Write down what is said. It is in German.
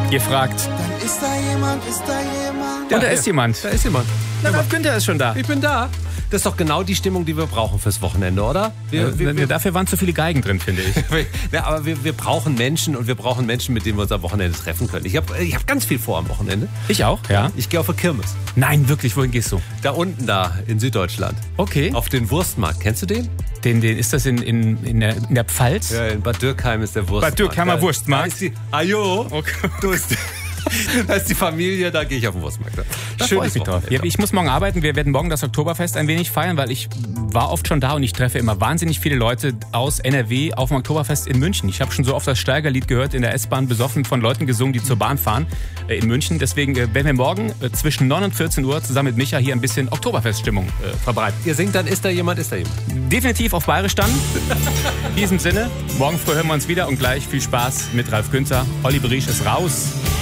Ihr fragt. Dann ist da jemand, ist da jemand. Und da ist jemand. Da ist jemand. Na, Ralf Günther ist schon da. Ich bin da. Das ist doch genau die Stimmung, die wir brauchen fürs Wochenende, oder? Dafür waren zu viele Geigen drin, finde ich. Ja, aber wir brauchen Menschen und wir brauchen Menschen, mit denen wir uns am Wochenende treffen können. Ich hab ganz viel vor am Wochenende. Ich auch, ja. Ich gehe auf eine Kirmes. Nein, wirklich, wohin gehst du? Da unten da in Süddeutschland. Okay. Auf den Wurstmarkt. Kennst du den? Den ist das in der Pfalz? Ja, in Bad Dürkheim ist der Wurstmarkt. Bad Dürkheimer Wurstmarkt. Da ist die, ajo, Okay. da ist die Familie, da gehe ich auf den Wurstmarkt. Da freue ich mich drauf. Ja, ich muss morgen arbeiten. Wir werden morgen das Oktoberfest ein wenig feiern, weil ich war oft schon da und ich treffe immer wahnsinnig viele Leute aus NRW auf dem Oktoberfest in München. Ich habe schon so oft das Steigerlied gehört in der S-Bahn, besoffen von Leuten gesungen, die zur Bahn fahren in München. Deswegen werden wir morgen zwischen 9 und 14 Uhr zusammen mit Micha hier ein bisschen Oktoberfeststimmung verbreiten. Ihr singt dann, ist da jemand, ist da jemand. Definitiv auf Bayerisch dann. In diesem Sinne, morgen früh hören wir uns wieder und gleich viel Spaß mit Ralf Günther. Olli Briesch ist raus.